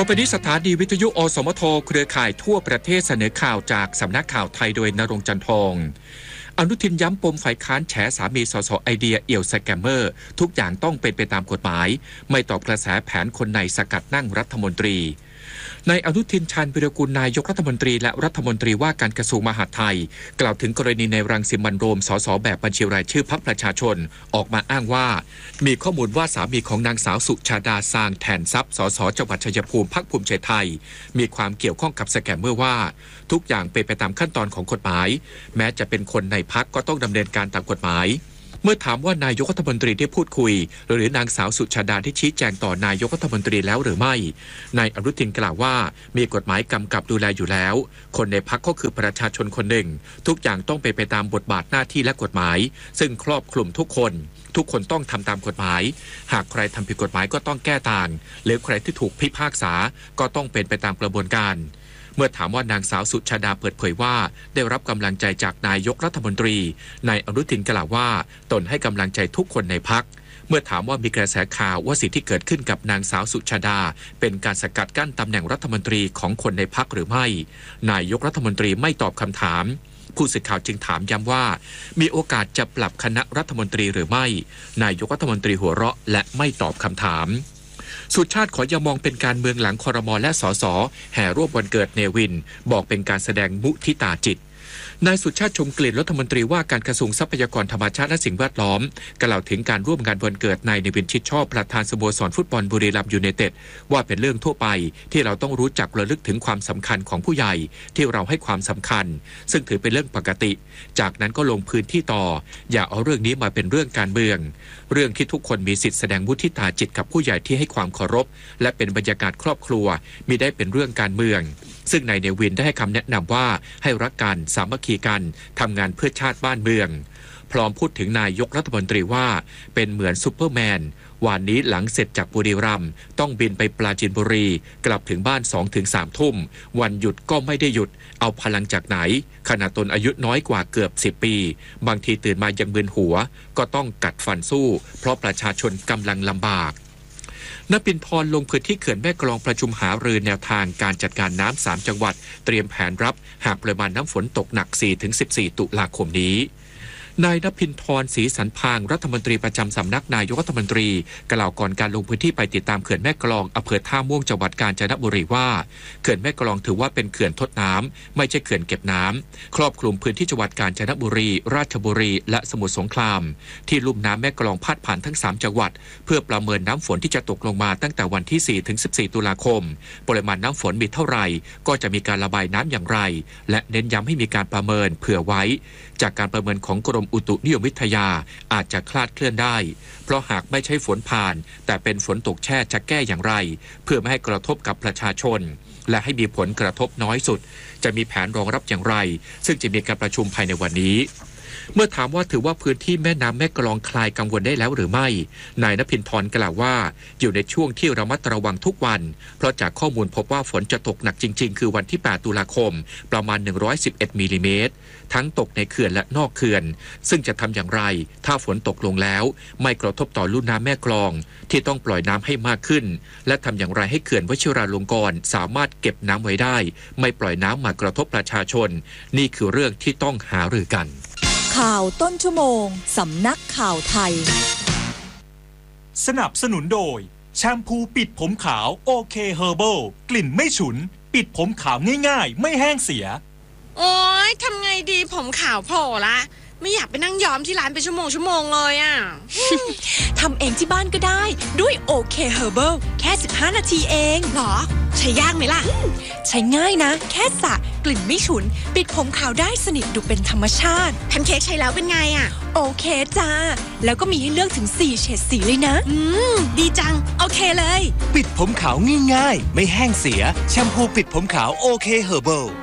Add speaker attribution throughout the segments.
Speaker 1: ต่อไปนี้สถานีวิทยุอสมทเครือข่ายทั่วประเทศเสนอข่าวจากสำนักข่าวไทยโดยณรงค์จันทองอนุทินย้ำปมฝ่ายค้านแฉสามีสสไอเดียเอี่ยวสแกมเมอร์ทุกอย่างต้องเป็นไปตามกฎหมายไม่ตอบกระแสแผนคนในสกัดนั่งรัฐมนตรีนายอนุทินชาญวิรากูลนายกรัฐมนตรีและรัฐมนตรีว่าการกระทรวงมหาดไทยกล่าวถึงกรณีในรังสิมันต์โรมสสแบบบัญชีรายชื่อพรรคประชาชนออกมาอ้างว่ามีข้อมูลว่าสามีของนางสาวสุชาดาซางแทนทรัพย์สสจังหวัดชัยภูมิพรรคภูมิใจไทยมีความเกี่ยวข้องกับสแกมเมอร์ว่าทุกอย่างเป็นไปตามขั้นตอนของกฎหมายแม้จะเป็นคนในพรรคก็ต้องดำเนินการตามกฎหมายเมื่อถามว่านายกรัฐมนตรีได้พูดคุยหรือนางสาวสุชาดาที่ชี้แจงต่อนายกรัฐมนตรีแล้วหรือไม่นายอนุทินกล่าวว่ามีกฎหมายกำกับดูแลอยู่แล้วคนในพรรคก็คือประชาชนคนหนึ่งทุกอย่างต้องเป็นไปตามบทบาทหน้าที่และกฎหมายซึ่งครอบคลุมทุกคนต้องทำตามกฎหมายหากใครทำผิดกฎหมายก็ต้องแก้ต่างหรือใครที่ถูกพิพากษาก็ต้องเป็นไปตามกระบวนการเมื่อถามว่านางสาวสุชาดาเปิดเผยว่าได้รับกำลังใจจากนายกรัฐมนตรีนายอนุทินกล่าวว่าตนให้กำลังใจทุกคนในพรรคเมื่อถามว่ามีกระแสข่าวว่าสิ่งที่เกิดขึ้นกับนางสาวสุชาดาเป็นการสกัดกั้นตำแหน่งรัฐมนตรีของคนในพรรคหรือไม่นายกรัฐมนตรีไม่ตอบคำถามผู้สื่อข่าวจึงถามย้ำว่ามีโอกาสจะปรับคณะรัฐมนตรีหรือไม่นายกรัฐมนตรีหัวเราะและไม่ตอบคำถามสุชาติขออย่ามองเป็นการเมืองหลังครม.และสสแห่ร่วมวันเกิดเนวินบอกเป็นการแสดงมุทิตาจิตนายสุชาติชมกลิ่นรัฐมนตรีว่าการกระทรวงทรัพยากรธรรมชาติและสิ่งแวดล้อมกล่าวถึงการร่วมงานวันเกิดนายเนวินชิดชอบประธานสโมสรฟุตบอลบุรีรัมย์ยูไนเต็ดว่าเป็นเรื่องทั่วไปที่เราต้องรู้จักระลึกถึงความสำคัญของผู้ใหญ่ที่เราให้ความสำคัญซึ่งถือเป็นเรื่องปกติจากนั้นก็ลงพื้นที่ต่ออย่าเอาเรื่องนี้มาเป็นเรื่องการเมืองเรื่องที่ทุกคนมีสิทธิแสดงมุทิตาจิตกับผู้ใหญ่ที่ให้ความเคารพและเป็นบรรยากาศครอบครัวมิได้เป็นเรื่องการเมืองซึ่งนายเนวินได้ให้คำแนะนำว่าให้รักกันสามัคคีกันทำงานเพื่อชาติบ้านเมืองพร้อมพูดถึงนายกรัฐมนตรีว่าเป็นเหมือนซูเปอร์แมนวันนี้หลังเสร็จจากบุรีรัมย์ต้องบินไปปราจีนบุรีกลับถึงบ้าน 2-3 ทุ่มวันหยุดก็ไม่ได้หยุดเอาพลังจากไหนขณะตนอายุน้อยกว่าเกือบ10 ปีบางทีตื่นมายังมึนหัวก็ต้องกัดฟันสู้เพราะประชาชนกำลังลำบากณปินพรลงพื้นที่เขื่อนแม่กลองประชุมหารือแนวทางการจัดการน้ำ3 จังหวัดเตรียมแผนรับหากปริมาณน้ำฝนตกหนัก 4-14 ตุลาคมนี้นายณพินทรศรีสันพางรัฐมนตรีประจำสำนักนายกรัฐมนตรีกล่าวก่อนการลงพื้นที่ไปติดตามเขื่อนแม่กลองอำเภอท่าม่วงจังหวัดกาญจนบุรีว่าเขื่อนแม่กลองถือว่าเป็นเขื่อนทดน้ำไม่ใช่เขื่อนเก็บน้ำครอบคลุมพื้นที่จังหวัดกาญจนบุรีราชบุรีและสมุทรสงครามที่ลุ่มน้ำแม่กลองพาดผ่านทั้ง3 จังหวัดเพื่อประเมินน้ำฝนที่จะตกลงมาตั้งแต่วันที่ 4-14 ตุลาคมปริมาณน้ำฝนมีเท่าไหร่ก็จะมีการระบายน้ำอย่างไรและเน้นย้ำให้มีการประเมินเผื่อไว้จากการประเมินของกรมอุตุนิยมวิทยาอาจจะคลาดเคลื่อนได้เพราะหากไม่ใช่ฝนผ่านแต่เป็นฝนตกแช่จะแก้อย่างไรเพื่อไม่ให้กระทบกับประชาชนและให้มีผลกระทบน้อยสุดจะมีแผนรองรับอย่างไรซึ่งจะมีการประชุมภายในวันนี้เมื่อถามว่าถือว่าพื้นที่แม่น้ำแม่กลองคลายกังวลได้แล้วหรือไม่นายณพินทรกล่าวว่าอยู่ในช่วงที่ระมัดระวังทุกวันเพราะจากข้อมูลพบว่าฝนจะตกหนักจริงๆคือวันที่ 8 ตุลาคมประมาณ 111 มิลลิเมตรทั้งตกในเขื่อนและนอกเขื่อนซึ่งจะทำอย่างไรถ้าฝนตกลงแล้วไม่กระทบต่อลุ่มน้ำแม่กลองที่ต้องปล่อยน้ำให้มากขึ้นและทำอย่างไรให้เขื่อนวชิราลงกรณ์สามารถเก็บน้ำไว้ได้ไม่ปล่อยน้ำมากระทบประชาชนนี่คือเรื่องที่ต้องหารือกัน
Speaker 2: ข่าวต้นชั่วโมงสำนักข่าวไทย
Speaker 3: สนับสนุนโดยแชมพูปิดผมขาวโอเคเฮอร์เบิลกลิ่นไม่ฉุนปิดผมขาวง่ายๆไม่แห้งเสีย
Speaker 4: โอ๊ยทำไงดีผมขาวโผล่ละไม่อยากไปนั่งย้อมที่ร้านเป็นชั่วโมงเลยอ่ะ
Speaker 2: ทำเองที่บ้านก็ได้ด้วยโอเคเฮอร์เบิลแค่15 นาทีเอง
Speaker 4: หรอใช้ยากไหมล่ะ
Speaker 2: ใช้ง่ายนะแค่สระกลิ่นไม่ฉุนปิดผมขาวได้สนิทดูเป็นธรรมชาติ
Speaker 4: แพนเค้กใช้แล้วเป็นไงอ่ะ
Speaker 2: โอเคจ้าแล้วก็มีให้เลือกถึง4 เฉดสีเลยนะ
Speaker 4: ดีจังโอเคเลย
Speaker 3: ปิดผมขาวง่ายๆไม่แห้งเสียแชมพูปิดผมขาวโอเคเฮอร์เบิล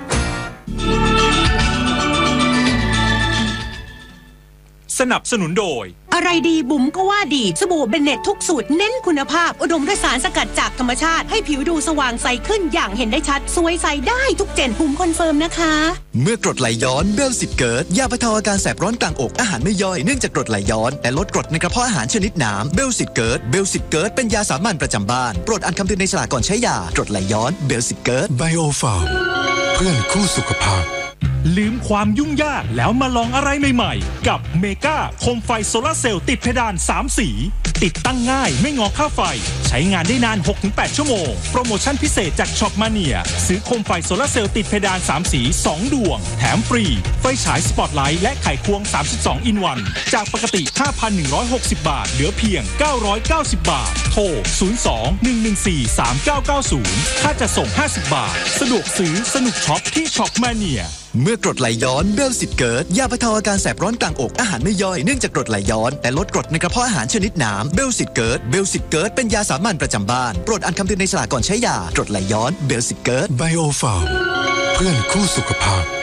Speaker 3: สนับสนุนโดย
Speaker 5: อะไรดีบุ๋มก็ว่าดีสบู่เบนเน็ตทุกสูตรเน้นคุณภาพอุดมด้วยสารสกัดจากธรรมชาติให้ผิวดูสว่างใสขึ้นอย่างเห็นได้ชัดสวยใสได้ทุกเจนบุ๋มคอนเฟิร์มนะคะ
Speaker 6: เมื่อกรดไหลย้อนเบลสิตเกิร์ตยาบรรเทาอาการแสบร้อนกลางอกอาหารไม่ย่อยเนื่องจากกรดไหลย้อนและลดกรดในกระเพาะอาหารชนิดน้ำเบลสิตเกิร์ตเป็นยาสามัญประจำบ้านโปรดอ่านคำเตือนในฉลากก่อนใช้ยากรดไหลย้อนเบลสิตเกิร์ต
Speaker 7: ไบโอฟาร์มเพื่อนคู่สุขภาพ
Speaker 3: ลืมความยุ่งยากแล้วมาลองอะไรใหม่ๆกับเมกาโคมไฟโซลาร์เซลล์ติดเพดาน3สีติดตั้งง่ายไม่งอค่าไฟใช้งานได้นาน 6-8 ชั่วโมงโปรโมชั่นพิเศษจากช็อปมาเนียซื้อโคมไฟโซลาร์เซลล์ติดเพดาน3สี2ดวงแถมฟรีไฟฉายสปอตไลท์และไขควง32อินวันจากปกติ 5,160 บาทเหลือเพียง990 บาทโทร 02-114-3990 ค่าจะส่ง50 บาทสะดวกซื้อสนุกช็อปที่ช็อปมาเนีย
Speaker 6: เมื่อกรดไหลย้อนเบลสิตเกิร์ตยาบรรเทาอาการแสบร้อนกลางอกอาหารไม่ย่อยเนื่องจากกรดไหลย้อนและลดกรดในกระเพาะอาหารชนิดน้ำเบลสิตเกิร์ตเป็นยาสามัญประจำบ้านโปรดอ่านคำเตือนในฉลากก่อนใช้ยากรดไหลย้อนเบลสิตเกิร์ต
Speaker 7: ไบโอฟาร์มเพื่อนคู่สุขภาพ